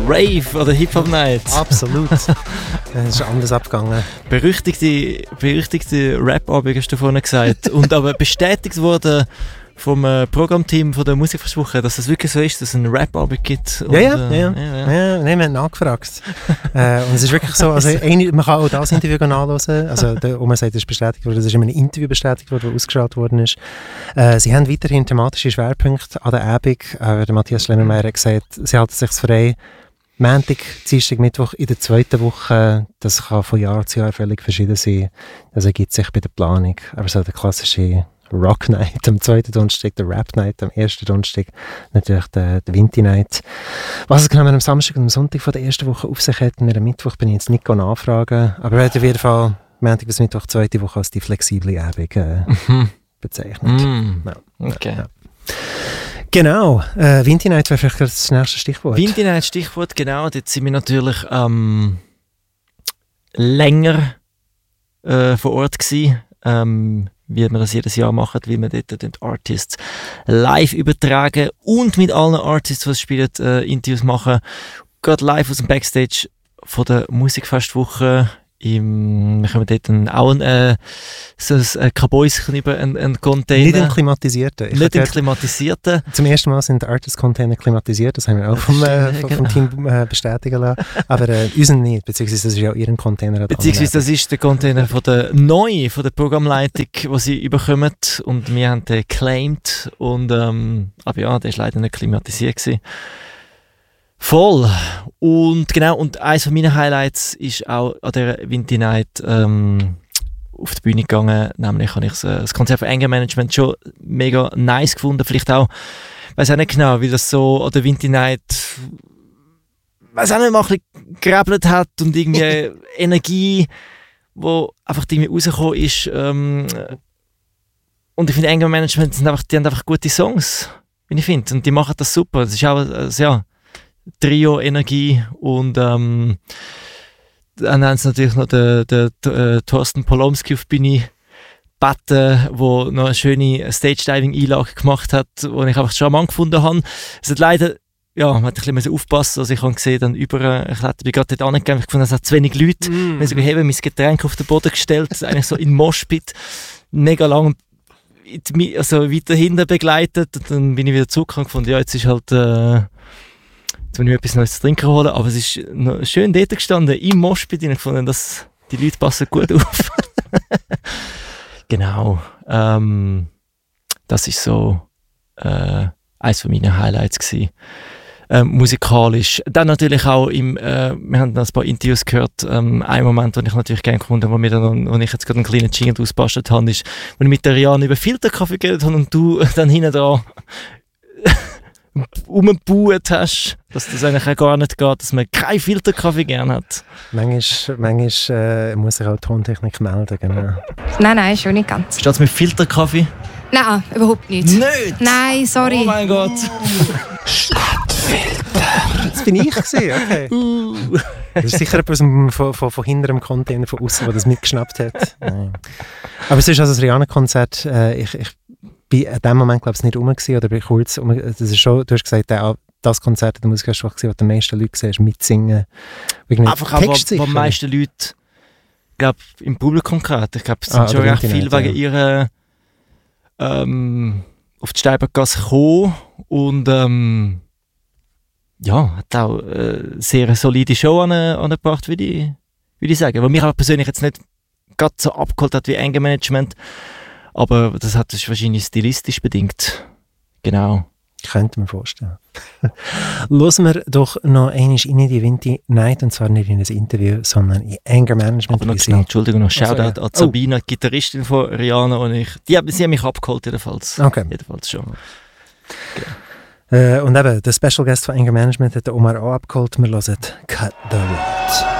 Rave oder Hip-Hop-Night. Absolut. Es ist anders abgegangen. Berüchtigte Rap-Abend hast du vorhin gesagt. Und aber bestätigt wurde vom Programmteam von der Musikverswoche, dass es wirklich so ist, dass es einen Rap-Abend gibt. Und, Ja, wir haben nachgefragt. Und es ist wirklich so, also man kann auch das Interview nachhören. Also, man sagt, das ist bestätigt worden, das ist in einem Interview bestätigt worden, das ausgestrahlt worden ist. Sie haben weiterhin thematische Schwerpunkte an der Abend. Der Matthias Schlemmermeier hat gesagt, sie halten sich frei. Montag, Dienstag, Mittwoch in der zweiten Woche, das kann von Jahr zu Jahr völlig verschieden sein. Das ergibt sich bei der Planung. Aber so der klassische Rock Night am zweiten Donnerstag, der Rap Night am ersten Donnerstag, natürlich der Winter Night. Was es genau am Samstag und am Sonntag von der ersten Woche auf sich hat, am Mittwoch bin ich jetzt nicht nachfragen, aber wir werden auf jeden Fall Montag bis Mittwoch zweite Woche als die flexible Abend bezeichnet. Ja. Okay. Ja. Genau, Winter Night wäre vielleicht das nächste Stichwort. Winter Night Stichwort, genau, dort sind wir natürlich länger vor Ort gewesen. Wie wir das jedes Jahr machen, wie wir dort den Artists live übertragen und mit allen Artists, die es spielen, Interviews machen. Gerade live aus dem Backstage von der Musikfestwoche. Wir haben dort auch so ein Kabäuschen über einen Container. Nicht einen klimatisierten. Nicht einen klimatisierten. Zum ersten Mal sind die Artist-Container klimatisiert, das haben wir auch vom Team bestätigen lassen. Aber unseren nicht, beziehungsweise das ist ja ihren Container. Beziehungsweise das ist der Container von der Programmleitung, den sie bekommen, und wir haben den geclaimed. Und, aber ja, der war leider nicht klimatisiert gewesen. Voll. Und genau, und eines von meinen Highlights ist auch an der Winter Night auf die Bühne gegangen. Nämlich habe ich das Konzert von Anger Management schon mega nice gefunden. Vielleicht auch, weiß auch nicht genau, wie das so an der Winter Night, weiß auch nicht, mal ein bisschen gerebelt hat und irgendwie Energie, wo einfach irgendwie rausgekommen ist. Und ich finde, Anger Management die haben einfach gute Songs, wie ich finde. Und die machen das super. Das ist auch, Trio-Energie, und dann haben sie natürlich noch den Thorsten Polomski auf die Bühne gebeten, der noch eine schöne Stage-Diving-Einlage gemacht hat, die ich einfach charmant gefunden habe. Es hat leider, man hat ein bisschen aufpassen, also ich habe gesehen, dann ich bin gerade dort angegangen, ich gefunden, es hat zu wenig Leute. Wir haben sogar mein Getränk auf den Boden gestellt, eigentlich so in Moshpit, mega lang, also weiter hinten begleitet, und dann bin ich wieder zurückgekommen und gefunden, jetzt ist halt, jetzt muss ich mir etwas Neues zu trinken holen, aber es ist noch schön dort gestanden, im Moshpit, und ich fand, dass die Leute passen gut auf. Genau. Das ist so eines von meinen Highlights gewesen. Musikalisch. Dann natürlich auch wir haben noch ein paar Interviews gehört. Ein Moment, den ich natürlich gerne gefunden habe, wo ich jetzt gerade einen kleinen Jingle ausgebastelt habe, ist, wenn ich mit der Rihanna über Filterkaffee geredet habe und du dann hinten dran umgebaut hast, dass das eigentlich auch gar nicht geht, dass man keinen Filterkaffee gerne hat. Manchmal muss ich auch Tontechnik melden. Genau. Nein, schon nicht ganz. Steht es mit Filterkaffee? Nein, überhaupt nicht. Nicht? Nein, sorry. Oh mein Gott. Stadtfilter. Das bin ich gewesen, okay. Das ist sicher jemand von hinterm Container von außen, der das mitgeschnappt hat. Nein. Aber es ist also das Rihanna-Konzert. Ich bin in dem Moment, glaube ich, nicht rum gewesen, oder bin ich kurz rum. Das ist schon, du hast gesagt, das Konzert in der Musikfestwoche, was die meisten Leute gesehen haben, mitsingen. Einfach auch, wo die meisten Leute, glaube im Publikum gehabt. Ich glaube, es sind schon recht viel wegen ihrer auf die Steibergasse gekommen, und hat auch sehr eine solide Show angebracht, würde ich sagen. Was mich aber persönlich jetzt nicht gerade so abgeholt hat wie Anger Management, aber das ist wahrscheinlich stilistisch bedingt. Genau. Könnte mir vorstellen. Hören wir doch noch einmal in die Winter Night, und zwar nicht in ein Interview, sondern in Anger Management. Aber noch Entschuldigung, noch Shoutout an Sabina, die Gitarristin von Rihanna, und sie haben mich abgeholt, jedenfalls. Okay. Jedenfalls schon. Okay. Und eben, der Special Guest von Anger Management hat Omar auch abgeholt. Wir hören Cut the Road.